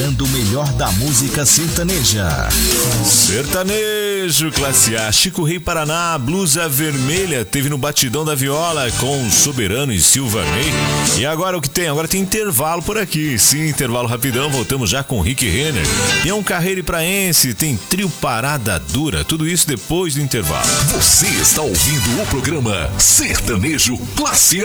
tocando o melhor da música sertaneja. Sertanejo Classe A. Chico Rei Paraná, Blusa Vermelha, teve no Batidão da Viola com Soberano e Silvanei. E agora o que tem? Agora tem intervalo por aqui. Sim, intervalo rapidão, voltamos já com Rick Renner. Peão Carreiro e Praense, tem Trio Parada Dura, tudo isso depois do intervalo. Você está ouvindo o programa Sertanejo Classe A.